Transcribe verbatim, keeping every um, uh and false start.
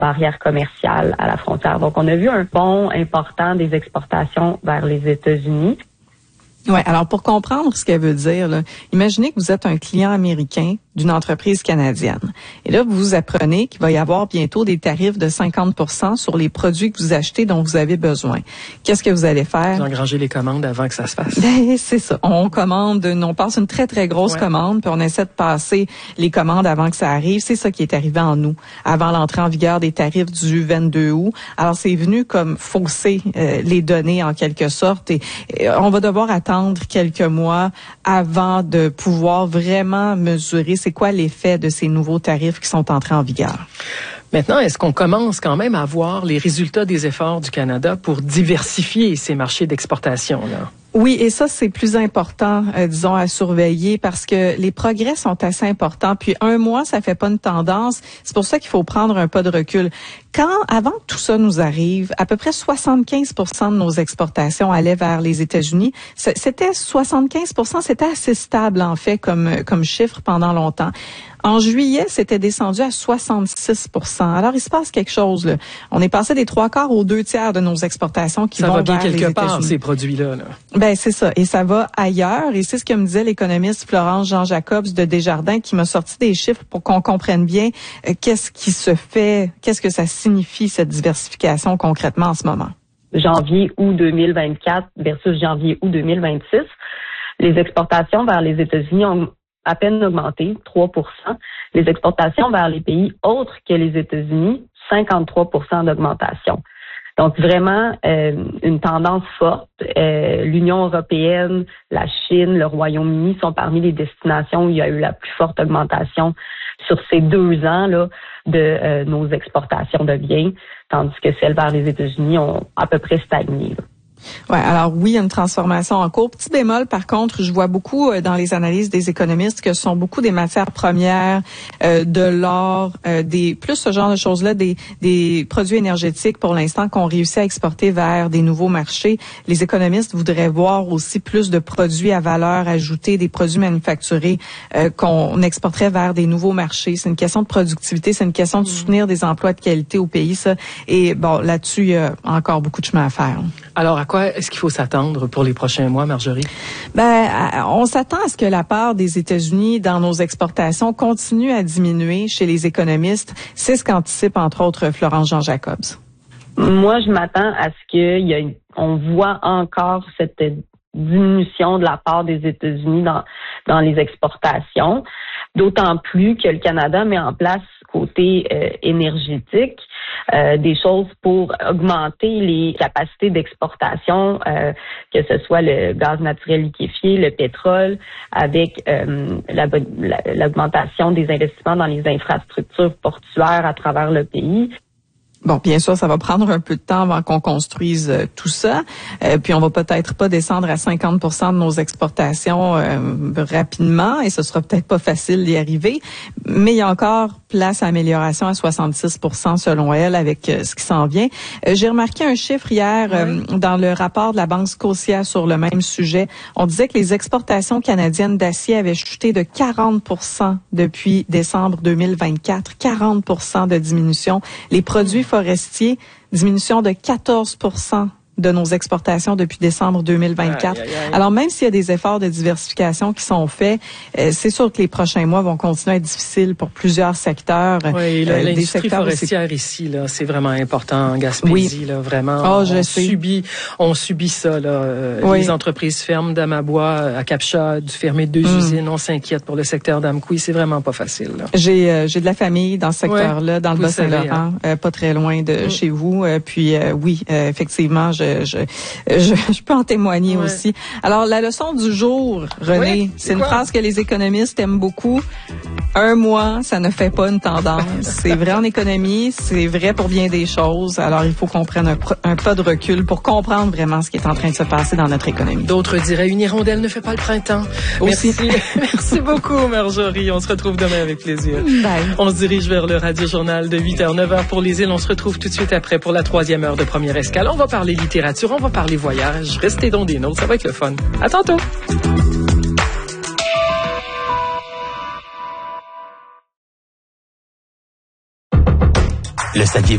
barrière commerciale à la frontière. Donc, on a vu un bond important des exportations vers les États-Unis. Ouais, alors pour comprendre ce qu'elle veut dire, là, imaginez que vous êtes un client américain d'une entreprise canadienne. Et là, vous apprenez qu'il va y avoir bientôt des tarifs de cinquante pour cent sur les produits que vous achetez dont vous avez besoin. Qu'est-ce que vous allez faire? Vous engrangez les commandes avant que ça se fasse. Ben, c'est ça. On commande, on passe une très, très grosse ouais. commande, puis on essaie de passer les commandes avant que ça arrive. C'est ça qui est arrivé en août, avant l'entrée en vigueur des tarifs du vingt-deux août. Alors, c'est venu comme fausser euh, les données en quelque sorte. Et, et on va devoir attendre quelques mois avant de pouvoir vraiment mesurer c'est quoi l'effet de ces nouveaux tarifs qui sont entrés en vigueur. Maintenant, est-ce qu'on commence quand même à voir les résultats des efforts du Canada pour diversifier ses marchés d'exportation, là? Oui, et ça, c'est plus important, euh, disons, à surveiller parce que les progrès sont assez importants. Puis un mois, ça fait pas une tendance. C'est pour ça qu'il faut prendre un pas de recul. Quand, avant que tout ça nous arrive, à peu près soixante-quinze pour cent de nos exportations allaient vers les États-Unis. C'était soixante-quinze pour cent, c'était assez stable, en fait, comme, comme chiffre pendant longtemps. En juillet, c'était descendu à soixante-six pour cent. Alors, il se passe quelque chose, là. On est passé des trois quarts aux deux tiers de nos exportations qui ça vont va bien vers les quelque États-Unis. part, ces produits-là, là. Ben, c'est ça. Et ça va ailleurs. Et c'est ce que me disait l'économiste Florence Jean-Jacobs de Desjardins qui m'a sorti des chiffres pour qu'on comprenne bien euh, qu'est-ce qui se fait, qu'est-ce que ça signifie, cette diversification concrètement en ce moment. Janvier-août deux mille vingt-quatre versus janvier-août deux mille vingt-six, les exportations vers les États-Unis ont à peine augmenté, trois pour cent. Les exportations vers les pays autres que les États-Unis, cinquante-trois pour cent d'augmentation. Donc, vraiment, euh, une tendance forte. Euh, L'Union européenne, la Chine, le Royaume-Uni sont parmi les destinations où il y a eu la plus forte augmentation sur ces deux ans là de euh, nos exportations de biens, tandis que celles vers les États-Unis ont à peu près stagné, là. Ouais, alors oui, il y a une transformation en cours. Petit bémol, par contre, je vois beaucoup euh, dans les analyses des économistes que ce sont beaucoup des matières premières, euh, de l'or, euh, des plus ce genre de choses-là, des, des produits énergétiques pour l'instant qu'on réussit à exporter vers des nouveaux marchés. Les économistes voudraient voir aussi plus de produits à valeur ajoutée, des produits manufacturés euh, qu'on exporterait vers des nouveaux marchés. C'est une question de productivité, c'est une question de soutenir des emplois de qualité au pays, ça. Et bon, là-dessus, il y a encore beaucoup de chemin à faire. Alors, à quoi est-ce qu'il faut s'attendre pour les prochains mois, Marjorie? Ben, on s'attend à ce que la part des États-Unis dans nos exportations continue à diminuer chez les économistes. C'est ce qu'anticipe, entre autres, Florence Jean-Jacobs. Moi, je m'attends à ce qu'il y a, on voit encore cette diminution de la part des États-Unis dans, dans les exportations, d'autant plus que le Canada met en place côté euh, énergétique, euh, des choses pour augmenter les capacités d'exportation, euh, que ce soit le gaz naturel liquéfié, le pétrole, avec euh, la, la, l'augmentation des investissements dans les infrastructures portuaires à travers le pays. Bon, bien sûr, ça va prendre un peu de temps avant qu'on construise euh, tout ça. Euh, puis on va peut-être pas descendre à cinquante pour cent de nos exportations euh, rapidement et ce sera peut-être pas facile d'y arriver. Mais il y a encore place à amélioration à soixante-six pour cent selon elle avec euh, ce qui s'en vient. Euh, j'ai remarqué un chiffre hier euh, dans le rapport de la Banque Scotia sur le même sujet. On disait que les exportations canadiennes d'acier avaient chuté de quarante pour cent depuis décembre deux mille vingt-quatre. quarante pour cent de diminution. Les produits forestiers, diminution de quatorze pour cent de nos exportations depuis décembre deux mille vingt-quatre. Aïe, aïe, aïe. Alors, même s'il y a des efforts de diversification qui sont faits, euh, c'est sûr que les prochains mois vont continuer à être difficiles pour plusieurs secteurs. Oui, là, euh, l'industrie des secteurs forestière c'est... ici, là, c'est vraiment important en Gaspésie, oui. là, vraiment. Oh, je on sais. subit, on subit ça, là. Euh, oui. Les entreprises ferment d'Amabois à Capcha, du fermer deux mm. usines, on s'inquiète pour le secteur d'Amkoui, c'est vraiment pas facile, là. J'ai, euh, j'ai de la famille dans ce secteur-là, ouais, dans le Bas-Saint-Laurent, hein. euh, pas très loin de mm. chez vous. Euh, puis, euh, oui, euh, effectivement, je Je, je, je peux en témoigner ouais. aussi. Alors, la leçon du jour, René, oui, c'est, c'est une quoi? Phrase que les économistes aiment beaucoup. Un mois, ça ne fait pas une tendance. C'est vrai en économie, c'est vrai pour bien des choses. Alors, il faut qu'on prenne un, un pas de recul pour comprendre vraiment ce qui est en train de se passer dans notre économie. D'autres diraient, une hirondelle ne fait pas le printemps. Aussi. Merci. Merci beaucoup, Marjorie. On se retrouve demain avec plaisir. Bye. On se dirige vers le Radio-Journal de huit heures, neuf heures pour les îles. On se retrouve tout de suite après pour la troisième heure de Première Escale. On va parler littérature, on va parler voyage. Restez donc des nôtres, ça va être le fun. À tantôt! Le saviez-vous?